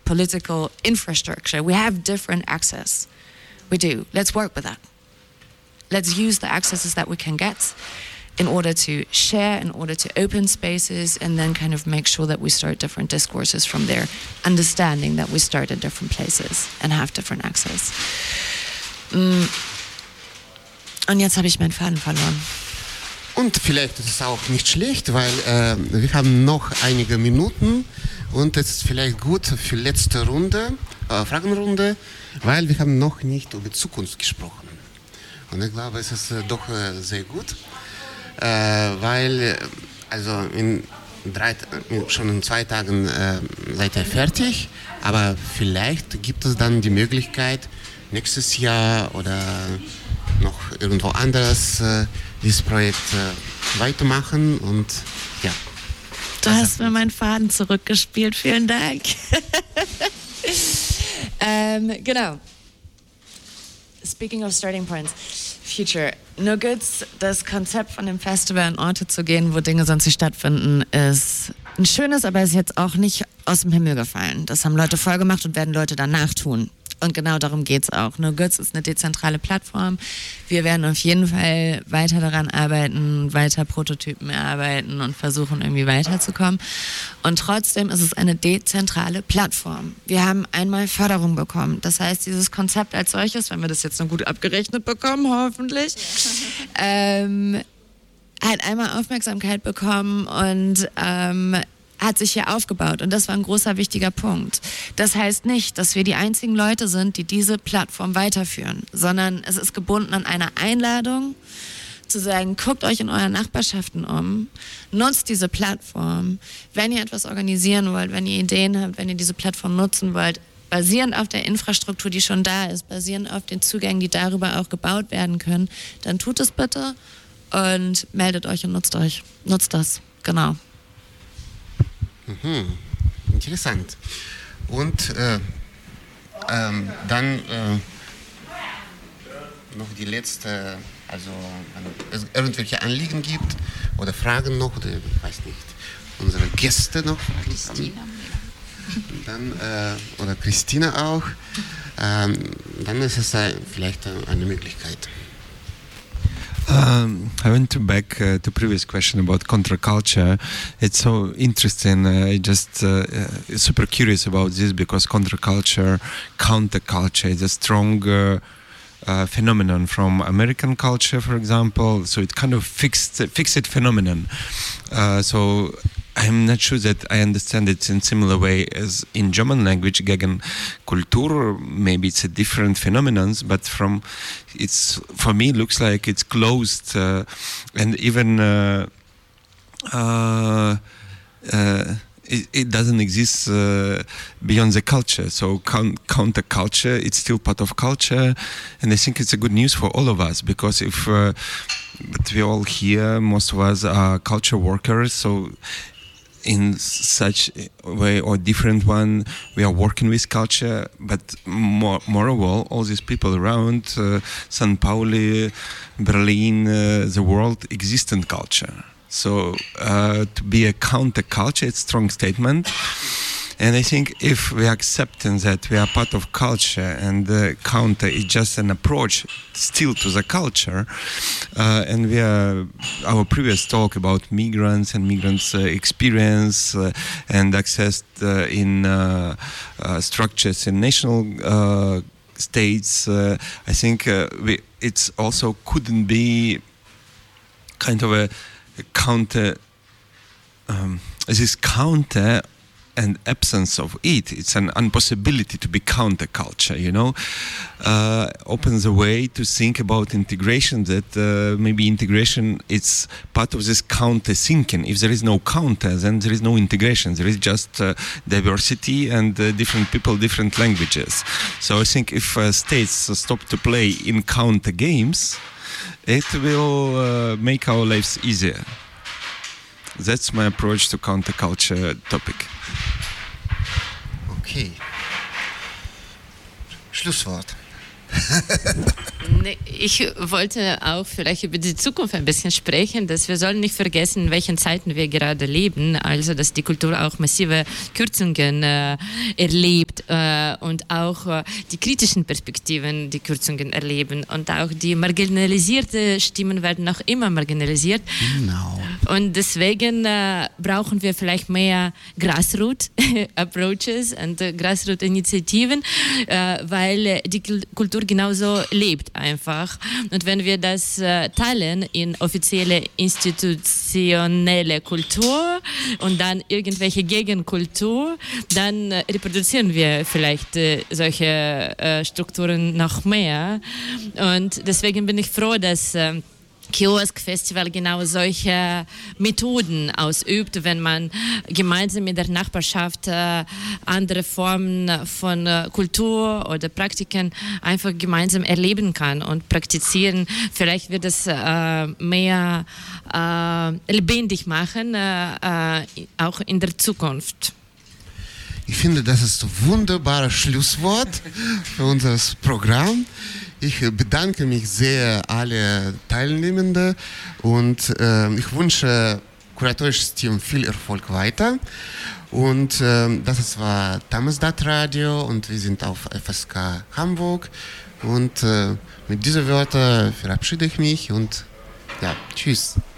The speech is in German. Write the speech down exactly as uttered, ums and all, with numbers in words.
political infrastructure. We have different access. We do. Let's work with that. Let's use the accesses that we can get in order to share, in order to open spaces, and then kind of make sure that we start different discourses from there, understanding that we start in different places and have different access. Mm. Und jetzt habe ich meinen Faden verloren. Und vielleicht ist es auch nicht schlecht, weil äh, wir haben noch einige Minuten und es ist vielleicht gut für letzte Runde, äh, Fragenrunde, weil wir haben noch nicht über Zukunft gesprochen. Und ich glaube, es ist äh, doch äh, sehr gut, äh, weil also in drei, schon in zwei Tagen äh, seid ihr fertig, aber vielleicht gibt es dann die Möglichkeit, nächstes Jahr oder noch irgendwo anders äh, dieses Projekt äh, weitermachen und ja. Du hast mir meinen Faden zurückgespielt, vielen Dank. ähm, genau. Speaking of starting points, Future. No Goods, das Konzept von dem Festival in Orte zu gehen, wo Dinge sonst nicht stattfinden, ist ein schönes, aber ist jetzt auch nicht aus dem Himmel gefallen. Das haben Leute vorgemacht und werden Leute danach tun. Und genau darum geht's auch. No Goods ist eine dezentrale Plattform. Wir werden auf jeden Fall weiter daran arbeiten, weiter Prototypen erarbeiten und versuchen, irgendwie weiterzukommen. Und trotzdem ist es eine dezentrale Plattform. Wir haben einmal Förderung bekommen. Das heißt, dieses Konzept als solches, wenn wir das jetzt noch gut abgerechnet bekommen, hoffentlich, ähm, hat einmal Aufmerksamkeit bekommen und ähm, hat sich hier aufgebaut und das war ein großer, wichtiger Punkt. Das heißt nicht, dass wir die einzigen Leute sind, die diese Plattform weiterführen, sondern es ist gebunden an eine Einladung, zu sagen, guckt euch in euren Nachbarschaften um, nutzt diese Plattform, wenn ihr etwas organisieren wollt, wenn ihr Ideen habt, wenn ihr diese Plattform nutzen wollt, basierend auf der Infrastruktur, die schon da ist, basierend auf den Zugängen, die darüber auch gebaut werden können, dann tut es bitte und meldet euch und nutzt euch. Nutzt das, genau. Mhm. Interessant. Und äh, ähm, dann äh, noch die letzte, also wenn es irgendwelche Anliegen gibt oder Fragen noch, oder ich weiß nicht, unsere Gäste noch. Christina. Dann, äh, oder Christina auch. Ähm, dann ist es äh, vielleicht äh, eine Möglichkeit. Um, I went to back uh, to previous question about counterculture. It's so interesting. Uh, I just uh, uh, super curious about this because counterculture, counterculture is a strong uh, uh, phenomenon from American culture, for example. So it kind of fixed fixed phenomenon. Uh, so I'm not sure that I understand it in similar way as in German language, Gegenkultur. Maybe it's a different phenomenon, but from it's for me it looks like it's closed uh, and even uh, uh, uh, it, it doesn't exist uh, beyond the culture. So counterculture, it's still part of culture, and I think it's a good news for all of us because if uh, but we all here, most of us are culture workers, so in such a way or different one, we are working with culture, but more, moreover, all these people around, uh, San Pauli, Berlin, uh, the world exist in culture. So uh, to be a counterculture, it's a strong statement. And I think if we are accepting that we are part of culture and the counter is just an approach still to the culture, uh, and we are, our previous talk about migrants and migrants' uh, experience uh, and access uh, in uh, uh, structures in national uh, states, uh, I think uh, we, it's also couldn't be kind of a, a counter, um, this counter and absence of it, it's an impossibility to be counterculture, you know, uh, opens a way to think about integration that uh, maybe integration is part of this counter thinking. If there is no counter, then there is no integration. There is just uh, diversity and uh, different people, different languages. So I think if uh, states stop to play in counter games, it will uh, make our lives easier. That's my approach to counterculture topic. Okay. Schlusswort. Nee, ich wollte auch vielleicht über die Zukunft ein bisschen sprechen, dass wir sollen nicht vergessen, in welchen Zeiten wir gerade leben, also dass die Kultur auch massive Kürzungen äh, erlebt äh, und auch äh, die kritischen Perspektiven die Kürzungen erleben und auch die marginalisierte Stimmen werden noch immer marginalisiert. Genau. Und deswegen äh, brauchen wir vielleicht mehr Grassroot-Approaches und äh, Grassroot-Initiativen, äh, weil äh, die Kultur genauso lebt einfach. Und wenn wir das äh, teilen in offizielle institutionelle Kultur und dann irgendwelche Gegenkultur, dann äh, reproduzieren wir vielleicht äh, solche äh, Strukturen noch mehr. Und deswegen bin ich froh, dass äh, Kiosk-Festival genau solche Methoden ausübt, wenn man gemeinsam mit der Nachbarschaft äh, andere Formen von äh, Kultur oder Praktiken einfach gemeinsam erleben kann und praktizieren. Vielleicht wird es äh, mehr äh, lebendig machen, äh, äh, auch in der Zukunft. Ich finde, das ist ein wunderbares Schlusswort für unser Programm. Ich bedanke mich sehr alle Teilnehmenden und äh, ich wünsche kuratorisches Team viel Erfolg weiter. Und äh, das war Thermostat Radio und wir sind auf F S K Hamburg. Und äh, mit diesen Wörtern verabschiede ich mich und ja, tschüss.